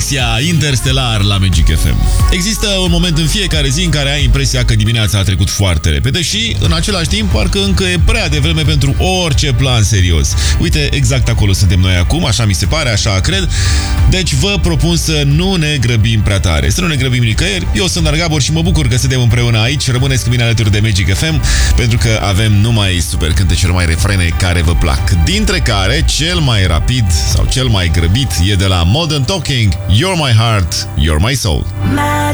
Galaxia Interstellar la Magic FM. Există un moment în fiecare zi în care ai impresia că dimineața a trecut foarte repede și, în același timp, parcă încă e prea devreme pentru orice plan serios. Uite, exact acolo suntem noi acum, așa mi se pare, așa cred. Deci vă propun să nu ne grăbim prea tare, să nu ne grăbim nicăieri. Eu sunt Dar Gabor și mă bucur că suntem împreună aici. Rămâneți cu mine alături de Magic FM, pentru că avem numai super cântece, numai refrene care vă plac. Dintre care, cel mai rapid sau cel mai grăbit e de la Modern Talking, You're My Heart, You're My Soul.